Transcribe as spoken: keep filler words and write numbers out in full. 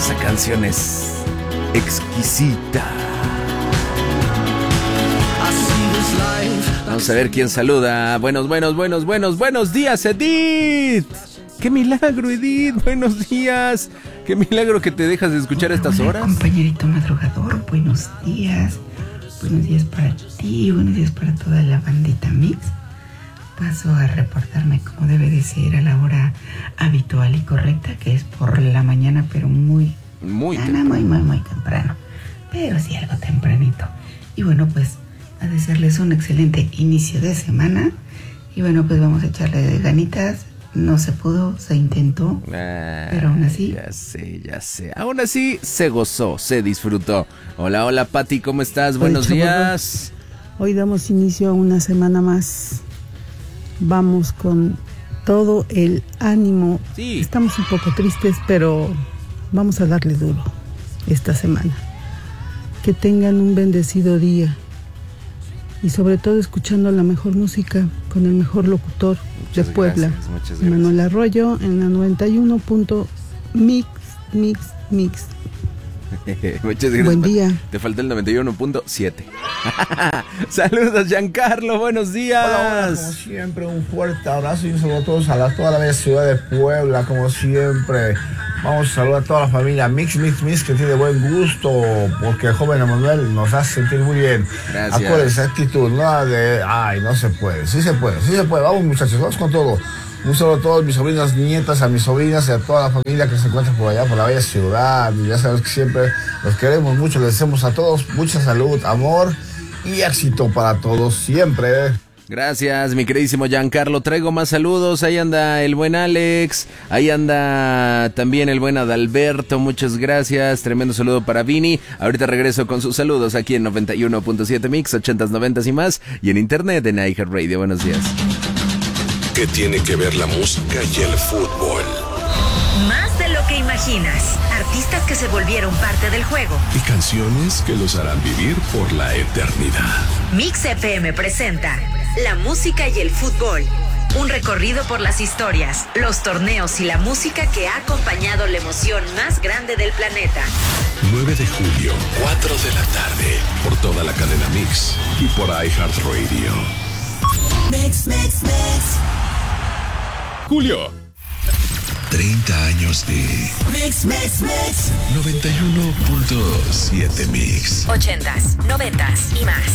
Esa canción es exquisita. Vamos a ver quién saluda. Buenos, buenos, buenos, buenos, buenos días, Edith. ¡Qué milagro, Edith! Buenos días. ¡Qué milagro que te dejas de escuchar a estas horas! Compañerito madrugador, buenos días. Buenos días para ti, buenos días para toda la bandita Mix. Paso a reportarme como debe de ser a la hora habitual y correcta, que es por la mañana, pero muy... Muy temprano. Muy, muy, muy temprano. Pero sí algo tempranito. Y bueno, pues a desearles un excelente inicio de semana. Y bueno, pues vamos a echarle ganitas. No se pudo, se intentó, ah, pero aún así... Ya sé, ya sé. Aún así se gozó, se disfrutó. Hola, hola, Pati, ¿cómo estás? Hola, buenos días. Hoy damos inicio a una semana más. Vamos con todo el ánimo. Sí. Estamos un poco tristes, pero vamos a darle duro esta semana. Que tengan un bendecido día. Y sobre todo escuchando la mejor música con el mejor locutor muchas de Puebla, gracias, muchas gracias. Manuel Arroyo, en la noventa y uno punto mix, mix, mix. Muchas gracias. Buen día. Te falta el noventa y uno punto siete. Saludos, Giancarlo, buenos días. Hola, hola, como siempre, un fuerte abrazo y un saludo a todos, a la, toda la bella ciudad de Puebla, como siempre. Vamos a saludar a toda la familia Mix, Mix, Mix, que tiene buen gusto, porque el joven Emanuel nos hace sentir muy bien. Gracias. Acuérdense, actitud, nada de, ay, no se puede, sí se puede, sí se puede. Vamos, muchachos, vamos con todo. Un saludo a todos mis sobrinas, nietas, a mis sobrinas y a toda la familia que se encuentra por allá, por la bella ciudad. Y ya sabes que siempre los queremos mucho, les deseamos a todos mucha salud, amor y éxito para todos siempre. Gracias, mi queridísimo Giancarlo. Traigo más saludos. Ahí anda el buen Alex. Ahí anda también el buen Adalberto. Muchas gracias. Tremendo saludo para Vini. Ahorita regreso con sus saludos aquí en noventa y uno punto siete Mix, ochentas, noventas y más. Y en internet en iHeartRadio. Buenos días. ¿Qué tiene que ver la música y el fútbol? Más de lo que imaginas. Artistas que se volvieron parte del juego. Y canciones que los harán vivir por la eternidad. Mix F M presenta la música y el fútbol. Un recorrido por las historias, los torneos y la música que ha acompañado la emoción más grande del planeta. nueve de julio, cuatro de la tarde. Por toda la cadena Mix y por iHeartRadio. Mix, mix, mix. Julio. treinta años de Mix, mix, mix. noventa y uno punto siete Mix. Ochentas, noventas y más.